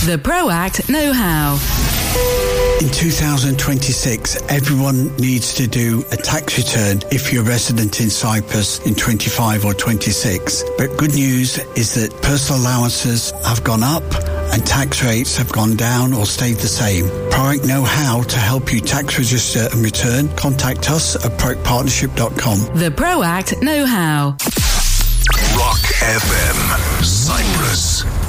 The ProAct Know-How. In 2026, everyone needs to do a tax return if you're a resident in Cyprus in 25 or 26. But good news is that personal allowances have gone up and tax rates have gone down or stayed the same. ProAct Know-How to help you tax register and return. Contact us at proactpartnership.com. The ProAct Know-How. Rock FM, Cyprus.